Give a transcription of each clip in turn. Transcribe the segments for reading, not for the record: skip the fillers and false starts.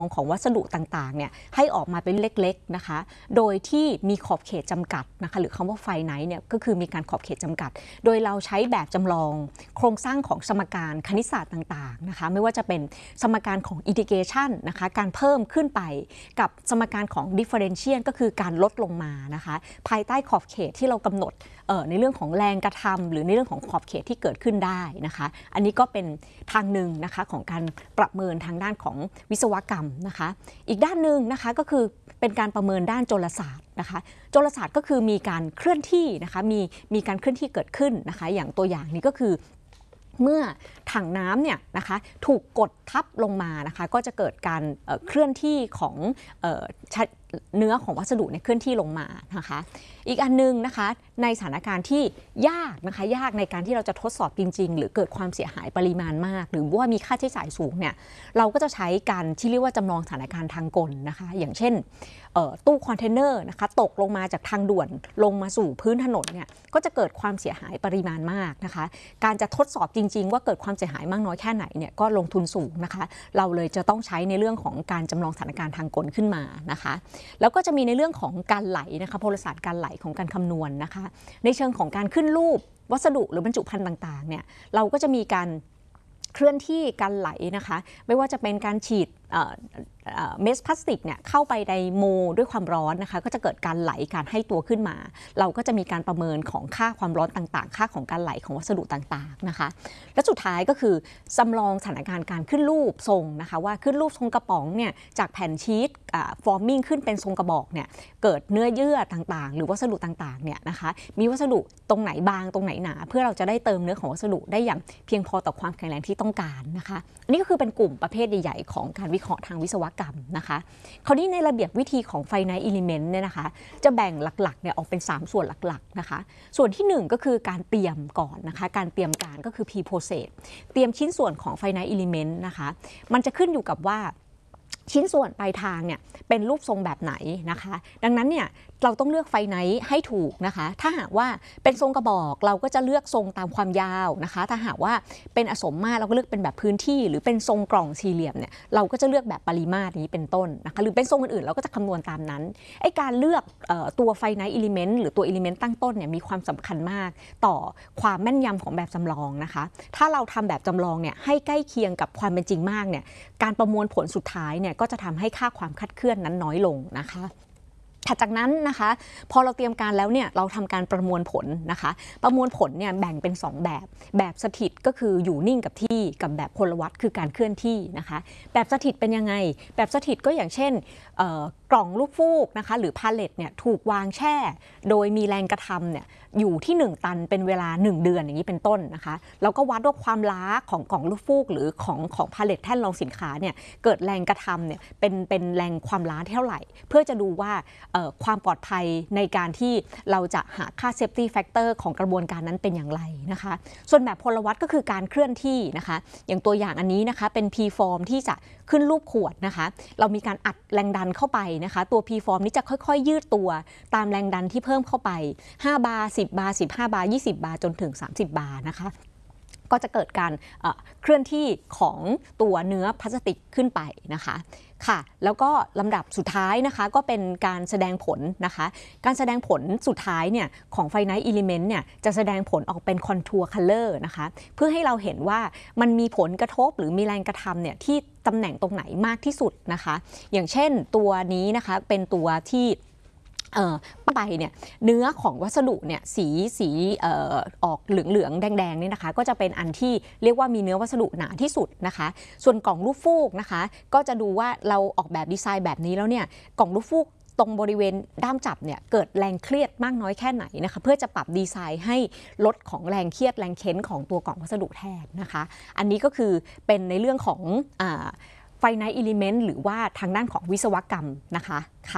ของวัสดุต่างๆเนี่ยให้ออกมาเป็นเล็กๆนะคะโดยที่มีขอบเขตจำกัดนะคะหรือคำว่าไฟไนท์เนี่ยก็คือมีการขอบเขตจำกัดโดยเราใช้แบบจำลองโครงสร้างของสมการคณิตศาสตร์ต่างๆนะคะไม่ว่าจะเป็นสมการของอินทิเกชันนะคะการเพิ่มขึ้นไปกับสมการของดิฟเฟอเรนเชียลก็คือการลดลงมานะคะภายใต้ขอบเขตที่เรากำหนดในเรื่องของแรงกระทำหรือในเรื่องของขอบเขตที่เกิดขึ้นได้นะคะอันนี้ก็เป็นทางหนึ่งนะคะของการประเมินทางด้านของวิศวกรรมนะคะอีกด้านหนึ่งนะคะก็คือเป็นการประเมินด้านโจรศาสตร์นะคะโจรศาสตร์ก็คือมีการเคลื่อนที่นะคะมีการเคลื่อนที่เกิดขึ้นนะคะอย่างตัวอย่างนี้ก็คือเมื่อถังน้ำเนี่ยนะคะถูกกดทับลงมานะคะก็จะเกิดการเคลื่อนที่ของเนื้อของวัสดุเนี่ยเคลื่อนที่ลงมานะคะอีกอันนึงนะคะในสถานการณ์ที่ยากนะคะยากในการที่เราจะทดสอบจริงๆหรือเกิดความเสียหายปริมาณมากหรือว่ามีค่าใช้จ่ายสูงเนี่ยเราก็จะใช้การที่เรียกว่าจำลองสถานการณ์ทางกลนะคะอย่างเช่นตู้คอนเทนเนอร์นะคะตกลงมาจากทางด่วนลงมาสู่พื้นถนนเนี่ยก็จะเกิดความเสียหายปริมาณมากนะคะการจะทดสอบจริงๆว่าเกิดความเสียหายมากน้อยแค่ไหนเนี่ยก็ลงทุนสูงนะคะเราเลยจะต้องใช้ในเรื่องของการจำลองสถานการณ์ทางกลขึ้นมานะคะแล้วก็จะมีในเรื่องของการไหลนะคะโพลศาสตร์การไหลของการคำนวณนะคะในเชิงของการขึ้นรูปวัสดุหรือบรรจุภัณฑ์ต่างๆเนี่ยเราก็จะมีการเคลื่อนที่การไหลนะคะไม่ว่าจะเป็นการฉีดเมสพลาสติกเนี่ยเข้าไปในโมด้วยความร้อนนะคะก็จะเกิดการไหลการให้ตัวขึ้นมาเราก็จะมีการประเมินของค่าความร้อนต่างๆค่าของการไหลของวัสดุต่างๆนะคะและสุดท้ายก็คือจำลองสถานการณ์การขึ้นรูปทรงนะคะว่าขึ้นรูปทรงกระป๋องเนี่ยจากแผ่นชีตฟอร์มิ่งขึ้นเป็นทรงกระบอกเนี่ยเกิดเนื้อเยื่อต่างๆหรือวัสดุต่างๆเนี่ยนะคะมีวัสดุตรงไหนบางตรงไหนหนาเพื่อเราจะได้เติมเนื้อของวัสดุได้อย่างเพียงพอต่อความแข็งแรงที่ต้องการนะคะอันนี้ก็คือเป็นกลุ่มประเภทใหญ่ๆของการวิเคราะห์ทางวิศวกรรมนะคะคราวนี้ในระเบียบวิธีของ Finite Element เนี่ยนะคะจะแบ่งหลักๆเนี่ยออกเป็น3ส่วนหลักๆนะคะส่วนที่1ก็คือการเตรียมก่อนนะคะการเตรียมการก็คือ Pre-process เตรียมชิ้นส่วนของ Finite Element นะคะมันจะขึ้นอยู่กับว่าชิ้นส่วนปลายทางเนี่ยเป็นรูปทรงแบบไหนนะคะดังนั้นเนี่ยเราต้องเลือกไฟไนท์ให้ถูกนะคะถ้าหากว่าเป็นทรงกระบอกเราก็จะเลือกทรงตามความยาวนะคะถ้าหากว่าเป็นอสมมาตรเราก็เลือกเป็นแบบพื้นที่หรือเป็นทรงกล่องสี่เหลี่ยมเนี่ยเราก็จะเลือกแบบปริมาตรนี้เป็นต้นนะคะหรือเป็นทรงอื่นๆเราก็จะคำนวณตามนั้นไอ้การเลือกตัวไฟไนท์อิเลเมนต์หรือตัวอิเลเมนต์ตั้งต้นเนี่ยมีความสำคัญมากต่อความแม่นยำของแบบจำลองนะคะถ้าเราทำแบบจำลองเนี่ยให้ใกล้เคียงกับความเป็นจริงมากเนี่ยการประมวลผลสุดท้ายเนี่ยก็จะทำให้ค่าความคลาดเคลื่อนนั้นน้อยลงนะคะถัดจากนั้นนะคะพอเราเตรียมการแล้วเนี่ยเราทำการประมวลผลนะคะประมวลผลเนี่ยแบ่งเป็น2แบบสถิตก็คืออยู่นิ่งกับที่กับแบบพลวัตคือการเคลื่อนที่นะคะแบบสถิตเป็นยังไงแบบสถิตก็อย่างเช่นกล่องลูกฟูกนะคะหรือพาเลตเนี่ยถูกวางแช่โดยมีแรงกระทำเนี่ยอยู่ที่1ตันเป็นเวลา1เดือนอย่างนี้เป็นต้นนะคะแล้วก็วัดว่าความล้าของกล่องลูกฟูกหรือของพาเลตแท่นรองสินค้าเนี่ยเกิดแรงกระทำเนี่ยเป็นแรงความล้าเท่าไหร่เพื่อจะดูว่าความปลอดภัยในการที่เราจะหาค่า safety factor ของกระบวนการนั้นเป็นอย่างไรนะคะส่วนแบบพลวัตก็คือการเคลื่อนที่นะคะอย่างตัวอย่างอันนี้นะคะเป็น P form ที่จะขึ้นรูปขวดนะคะเรามีการอัดแรงดันเข้าไปนะคะตัว P form นี้จะค่อยๆยืดตัวตามแรงดันที่เพิ่มเข้าไป5 บาร์10 บาร์15 บาร์20 บาร์จนถึง30 บาร์นะคะก็จะเกิดการเคลื่อนที่ของตัวเนื้อพลาสติกขึ้นไปนะคะค่ะแล้วก็ลำดับสุดท้ายนะคะก็เป็นการแสดงผลนะคะการแสดงผลสุดท้ายเนี่ยของ Finite Element เนี่ยจะแสดงผลออกเป็น Contour Color นะคะเพื่อให้เราเห็นว่ามันมีผลกระทบหรือมีแรงกระทำเนี่ยที่ตำแหน่งตรงไหนมากที่สุดนะคะอย่างเช่นตัวนี้นะคะเป็นตัวที่ไปเนี่ยเนื้อของวัสดุเนี่ยสีออกเหลืองๆแดงๆนี่นะคะก็จะเป็นอันที่เรียกว่ามีเนื้อวัสดุหนาที่สุดนะคะส่วนกล่องลูกฟูกนะคะก็จะดูว่าเราออกแบบดีไซน์แบบนี้แล้วเนี่ยกล่องลูกฟูกตรงบริเวณด้ามจับเนี่ยเกิดแรงเครียดมากน้อยแค่ไหนนะคะเพื่อจะปรับดีไซน์ให้ลดของแรงเครียดแรงเค้นของตัวกล่องวัสดุแทนนะคะอันนี้ก็คือเป็นในเรื่องของFinite Element หรือว่าทางด้านของวิศวกรรมนะคะค่ะ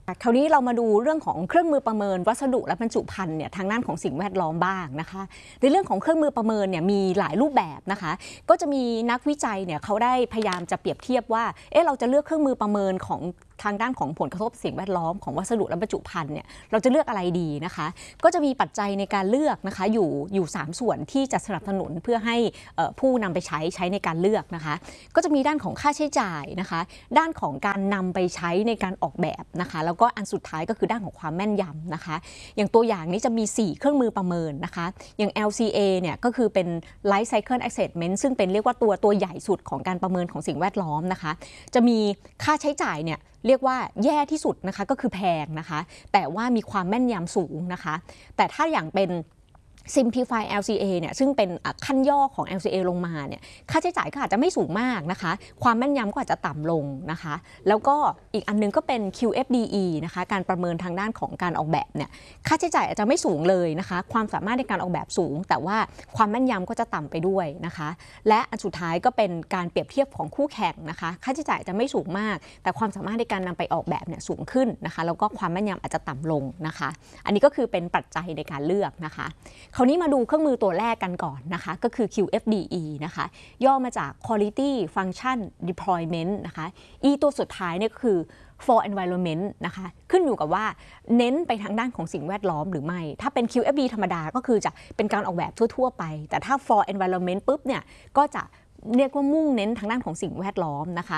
คราวนี้เรามาดูเรื่องของเครื่องมือประเมินวัสดุและบรรจุภัณฑ์เนี่ยทางด้านของสิ่งแวดล้อมบ้างนะคะในเรื่องของเครื่องมือประเมินเนี่ยมีหลายรูปแบบนะคะก็จะมีนักวิจัยเนี่ยเขาได้พยายามจะเปรียบเทียบว่าเราจะเลือกเครื่องมือประเมินของทางด้านของผลกระทบสิ่งแวดล้อมของวัสดุและบรรจุภัณฑ์เนี่ยเราจะเลือกอะไรดีนะคะก็จะมีปัจจัยในการเลือกนะคะอยู่3ส่วนที่จะสนับสนุนเพื่อให้ผู้นำไปใช้ในการเลือกนะคะก็จะมีด้านของค่าใช้จ่ายนะคะด้านของการนำไปใช้ในการออกแบบนะคะแล้วก็อันสุดท้ายก็คือด้านของความแม่นยำนะคะอย่างตัวอย่างนี้จะมี4เครื่องมือประเมินนะคะอย่าง LCA เนี่ยก็คือเป็น Life Cycle Assessment ซึ่งเป็นเรียกว่าตัวใหญ่สุดของการประเมินของสิ่งแวดล้อมนะคะจะมีค่าใช้จ่ายเนี่ยเรียกว่าแย่ที่สุดนะคะก็คือแพงนะคะแต่ว่ามีความแม่นยำสูงนะคะแต่ถ้าอย่างเป็น Simplify LCA เนี่ยซึ่งเป็นขั้นย่อของ LCA ลงมาเนี่ยค่าใช้จ่ายก็อาจจะไม่สูงมากนะคะความแม่นยำก็อาจจะต่ำลงนะคะแล้วก็อีกอันนึงก็เป็น QFDE นะคะการประเมินทางด้านของการออกแบบเนี่ยค่าใช้จ่ายอาจจะไม่สูงเลยนะคะความสามารถในการออกแบบสูงแต่ว่าความแม่นยำก็จะต่ำไปด้วยนะคะและอันสุดท้ายก็เป็นการเปรียบเทียบของคู่แข่งนะคะค่าใช้จ่ายจะไม่สูงมากแต่ความสามารถในการนำไปออกแบบเนี่ยสูงขึ้นนะคะแล้วก็ความแม่นยำอาจจะต่ำลงนะคะอันนี้ก็คือเป็นปัจจัยในการเลือกนะคะคราวนี้มาดูเครื่องมือตัวแรกกันก่อนนะคะก็คือ QFDE นะคะย่อมาจาก Quality Function Deployment นะคะ E ตัวสุดท้ายเนี่ยคือ for environment นะคะขึ้นอยู่กับว่าเน้นไปทางด้านของสิ่งแวดล้อมหรือไม่ถ้าเป็น QFD ธรรมดาก็คือจะเป็นการออกแบบทั่วๆไปแต่ถ้า for environment ปุ๊บเนี่ยก็จะเรียกว่ามุ่งเน้นทางด้านของสิ่งแวดล้อมนะคะ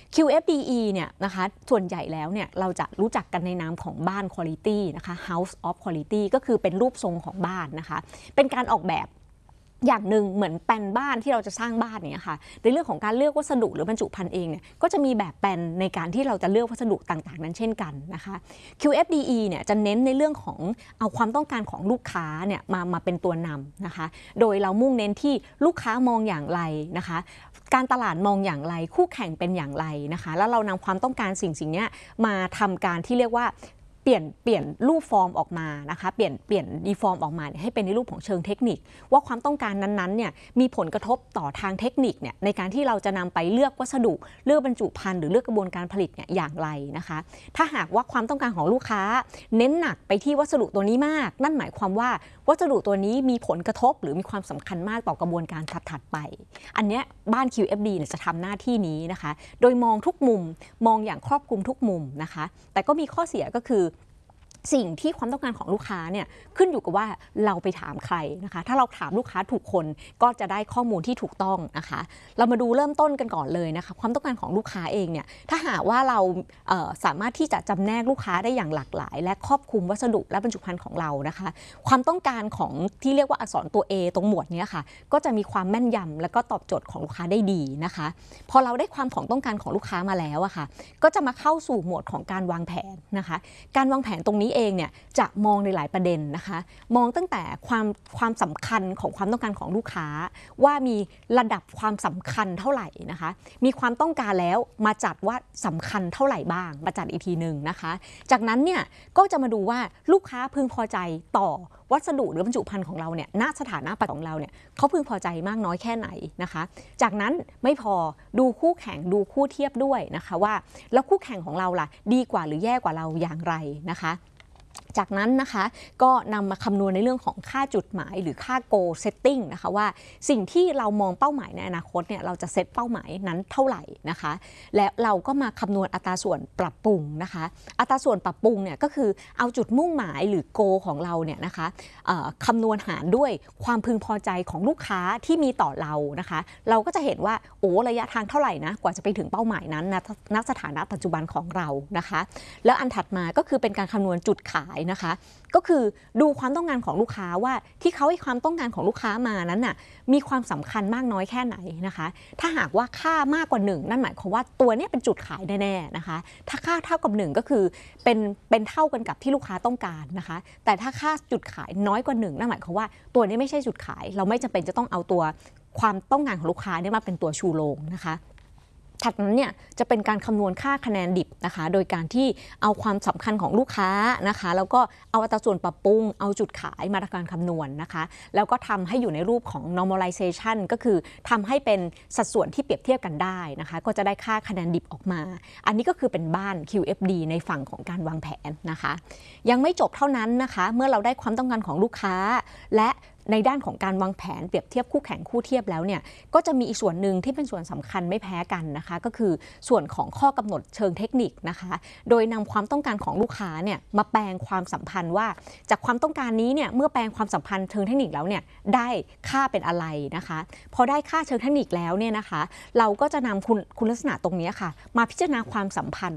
QFDE เนี่ยนะคะส่วนใหญ่แล้วเนี่ยเราจะรู้จักกันในนามของบ้าน Quality นะคะ House of Quality ก็คือเป็นรูปทรงของบ้านนะคะเป็นการออกแบบอย่างหนึ่งเหมือนแปลนบ้านที่เราจะสร้างบ้านเนี่ยค่ะในเรื่องของการเลือกวัสดุหรือบรรจุภัณฑ์เองเนี่ยก็จะมีแบบแปลนในการที่เราจะเลือกวัสดุต่างๆนั้นเช่นกันนะคะ QFDE เนี่ยจะเน้นในเรื่องของเอาความต้องการของลูกค้าเนี่ยมาเป็นตัวนำนะคะโดยเรามุ่งเน้นที่ลูกค้ามองอย่างไรนะคะการตลาดมองอย่างไรคู่แข่งเป็นอย่างไรนะคะแล้วเรานำความต้องการสิ่งนี้มาทำการที่เรียกว่าเปลี่ยนรูปฟอร์มออกมานะคะเปลี่ยนดีฟอร์มออกมาให้เป็นในรูปของเชิงเทคนิคว่าความต้องการนั้นๆเนี่ยมีผลกระทบต่อทางเทคนิคเนี่ยในการที่เราจะนำไปเลือกวัสดุเลือกบรรจุภัณฑ์หรือเลือกกระบวนการผลิตเนี่ยอย่างไรนะคะถ้าหากว่าความต้องการของลูกค้าเน้นหนักไปที่วัสดุตัวนี้มากนั่นหมายความว่าวัสดุตัวนี้มีผลกระทบหรือมีความสำคัญมากต่อกระบวนการถัดไปอันนี้บ้าน QFD เนี่ยจะทำหน้าที่นี้นะคะโดยมองทุกมุมมองอย่างครอบคลุมทุกมุมนะคะแต่ก็มีข้อเสียก็คือสิ่งที่ความต้องการของลูกค้าเนี่ยขึ้นอยู่กับว่าเราไปถามใครนะคะถ้าเราถามลูกค้าถูกคนก็จะได้ข้อมูลที่ถูกต้องนะคะเรามาดูเริ่มต้นกันก่อนเลยนะคะความต้องการของลูกค้าเองเนี่ยถ้าหากว่าเราสามารถที่จะจำแนกลูกค้าได้อย่างหลากหลายและครอบคลุมวัสดุและบรรจุภัณฑ์ของเรานะคะความต้องการของที่เรียกว่าอักษรตัว A ตรงหมวดนี้ค่ะก็จะมีความแม่นยำและก็ตอบโจทย์ของลูกค้าได้ดีนะคะพอเราได้ความของต้องการของลูกค้ามาแล้วอะค่ะก็จะมาเข้าสู่หมวดของการวางแผนนะคะการวางแผนตรงนี้เองเนี่ยจะมองในหลายประเด็นนะคะมองตั้งแต่ความสำคัญของความต้องการของลูกค้าว่ามีระดับความสำคัญเท่าไหร่นะคะมีความต้องการแล้วมาจัดว่าสำคัญเท่าไหร่บ้างมาจัดอีกทีหนึ่งนะคะจากนั้นเนี่ยก็จะมาดูว่าลูกค้าพึงพอใจต่อวัสดุหรือบรรจุภัณฑ์ของเราเนี่ยณสถานะปัจจุบันของเราเนี่ยเขาพึงพอใจมากน้อยแค่ไหนนะคะจากนั้นไม่พอดูคู่แข่งดูคู่เทียบด้วยนะคะว่าแล้วคู่แข่งของเราล่ะดีกว่าหรือแย่กว่าเราอย่างไรนะคะจากนั้นนะคะก็นำมาคำนวณในเรื่องของค่าจุดหมายหรือค่า goal setting นะคะว่าสิ่งที่เรามองเป้าหมายในอนาคตเนี่ยเราจะเซตเป้าหมายนั้นเท่าไหร่นะคะและเราก็มาคำนวณอัตราส่วนปรับปรุงนะคะอัตราส่วนปรับปรุงเนี่ยก็คือเอาจุดมุ่งหมายหรือ goal ของเราเนี่ยนะคะคำนวณหารด้วยความพึงพอใจของลูกค้าที่มีต่อเรานะคะเราก็จะเห็นว่าโอ้ระยะทางเท่าไหร่นะกว่าจะไปถึงเป้าหมายนั้นณสถานะปัจจุบันของเรานะคะแล้วอันถัดมาก็คือเป็นการคำนวณจุดขายนะคะก็คือดูความต้องการของลูกค้าว่าที่เขาให้ความต้องการของลูกค้ามานั้นน่ะมีความสำคัญมากน้อยแค่ไหนนะคะถ้าหากว่าค่ามากกว่า1นั่นหมายความว่าตัวนี้เป็นจุดขายแน่ๆนะคะถ้าค่าเท่ากับ1ก็คือเป็นเท่ากันกับที่ลูกค้าต้องการนะคะแต่ถ้าค่าจุดขายน้อยกว่า1นั่นหมายความว่าตัวนี้ไม่ใช่จุดขายเราไม่จำเป็นจะต้องเอาตัวความต้องการของลูกค้าเนี่ยมาเป็นตัวชูโรงนะคะถัดนั้นเนี่ยจะเป็นการคำนวณค่าคะแนนดิบนะคะโดยการที่เอาความสำคัญของลูกค้านะคะแล้วก็เอาอัตราส่วนปรับปรุงเอาจุดขายมาทำการคำนวณนะคะแล้วก็ทำให้อยู่ในรูปของ normalization ก็คือทำให้เป็นสัดส่วนที่เปรียบเทียบกันได้นะคะก็จะได้ค่าคะแนนดิบออกมาอันนี้ก็คือเป็นบ้าน QFD ในฝั่งของการวางแผนนะคะยังไม่จบเท่านั้นนะคะเมื่อเราได้ความต้องการของลูกค้าและในด้านของการวางแผนเปรียบเทียบคู่แข่งคู่เทียบแล้วเนี่ยก็จะมีอีกส่วนหนึ่งที่เป็นส่วนสำคัญไม่แพ้กันนะคะก็คือส่วนของข้อกำหนดเชิงเทคนิคนะคะโดยนำความต้องการของลูกค้าเนี่ยมาแปลงความสัมพันธ์ว่าจากความต้องการนี้เนี่ยเมื่อแปลงความสัมพันธ์เชิงเทคนิคแล้วเนี่ยได้ค่าเป็นอะไรนะคะพอได้ค่าเชิงเทคนิคแล้วเนี่ยนะคะเราก็จะนำคุณลักษณะตรงนี้ค่ะมาพิจารณาความสัมพันธ์